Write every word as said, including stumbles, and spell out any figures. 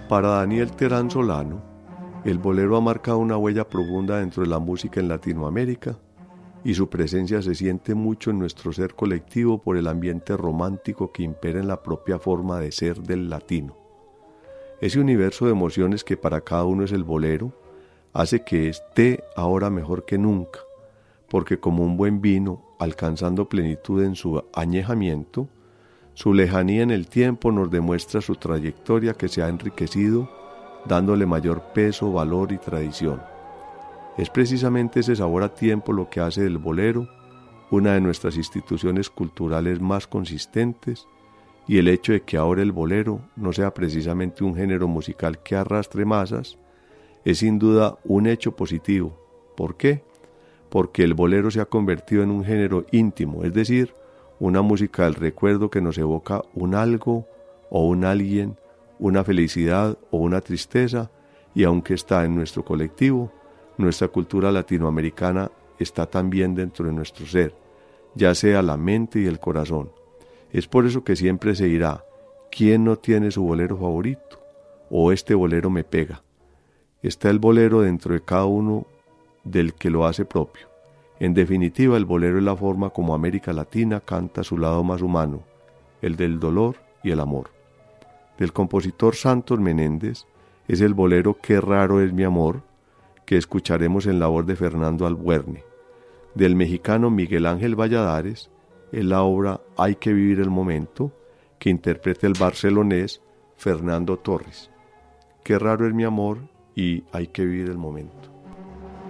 Para Daniel Terán Solano, el bolero ha marcado una huella profunda dentro de la música en Latinoamérica y su presencia se siente mucho en nuestro ser colectivo por el ambiente romántico que impera en la propia forma de ser del latino. Ese universo de emociones que para cada uno es el bolero hace que esté ahora mejor que nunca, porque como un buen vino, alcanzando plenitud en su añejamiento, su lejanía en el tiempo nos demuestra su trayectoria que se ha enriquecido, dándole mayor peso, valor y tradición. Es precisamente ese sabor a tiempo lo que hace del bolero una de nuestras instituciones culturales más consistentes, y el hecho de que ahora el bolero no sea precisamente un género musical que arrastre masas es sin duda un hecho positivo. ¿Por qué? Porque el bolero se ha convertido en un género íntimo, es decir, una música del recuerdo que nos evoca un algo o un alguien, una felicidad o una tristeza, y aunque está en nuestro colectivo, nuestra cultura latinoamericana está también dentro de nuestro ser, ya sea la mente y el corazón. Es por eso que siempre se dirá, ¿quién no tiene su bolero favorito? O este bolero me pega. Está el bolero dentro de cada uno del que lo hace propio. En definitiva, el bolero es la forma como América Latina canta su lado más humano, el del dolor y el amor. Del compositor Santos Menéndez es el bolero Qué raro es mi amor, que escucharemos en la voz de Fernando Albuerne. Del mexicano Miguel Ángel Valladares es la obra Hay que vivir el momento, que interpreta el barcelonés Fernando Torres. Qué raro es mi amor y Hay que vivir el momento.